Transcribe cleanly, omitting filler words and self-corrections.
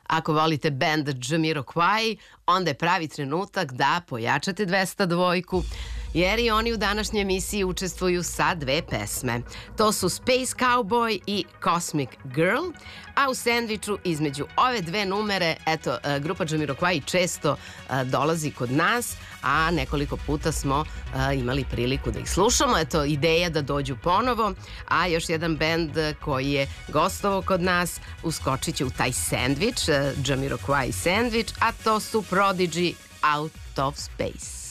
Ako volite band Jamiroquai, onda je pravi trenutak da pojačate 202, jer i oni u današnjoj emisiji učestvuju sa dve pesme. To su Space Cowboy i Cosmic Girl, a u sendviču između ove dve numere, eto, grupa Jamiroquai često dolazi kod nas, a nekoliko puta smo imali priliku da ih slušamo. Eto, ideja da dođu ponovo, a još jedan band koji je gostovao kod nas uskočit će u taj sendvič, Jamiroquai sendvič, a to su Prodigy Out of Space.